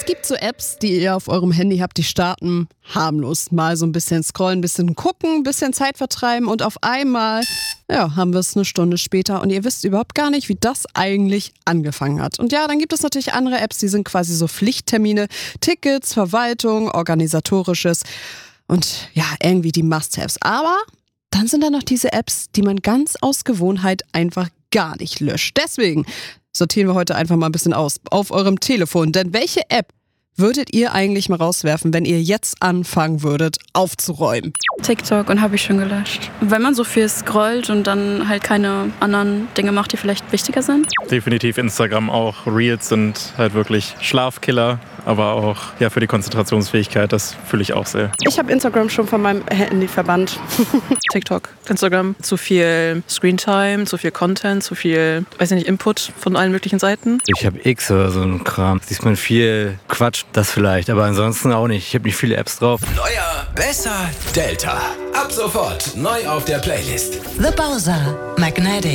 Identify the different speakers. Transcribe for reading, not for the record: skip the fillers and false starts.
Speaker 1: gibt so Apps, die ihr auf eurem Handy habt, die starten harmlos. Mal so ein bisschen scrollen, ein bisschen gucken, ein bisschen Zeit vertreiben und auf einmal, haben wir es eine Stunde später und ihr wisst überhaupt gar nicht, wie das eigentlich angefangen hat. Und ja, dann gibt es natürlich andere Apps, die sind quasi so Pflichttermine, Tickets, Verwaltung, Organisatorisches und ja, irgendwie die Must-Haves. Aber dann sind da noch diese Apps, die man ganz aus Gewohnheit einfach gar nicht löscht. Deswegen sortieren wir heute einfach mal ein bisschen aus auf eurem Telefon. Denn welche App würdet ihr eigentlich mal rauswerfen, wenn ihr jetzt anfangen würdet, aufzuräumen?
Speaker 2: TikTok und habe ich schon gelöscht. Wenn man so viel scrollt und dann halt keine anderen Dinge macht, die vielleicht wichtiger sind.
Speaker 3: Definitiv Instagram auch. Reels sind halt wirklich Schlafkiller, aber auch für die Konzentrationsfähigkeit, das fühle ich auch sehr.
Speaker 4: Ich habe Instagram schon von meinem Handy verbannt.
Speaker 5: TikTok, Instagram. Zu viel Screentime, zu viel Content, zu viel, Input von allen möglichen Seiten.
Speaker 6: Ich habe X oder so ein Kram. Siehst man viel Quatsch, das vielleicht, aber ansonsten auch nicht. Ich habe nicht viele Apps drauf.
Speaker 7: Neuer, besser, Delta. Ab sofort neu auf der Playlist.
Speaker 8: The Bowser Magnetic.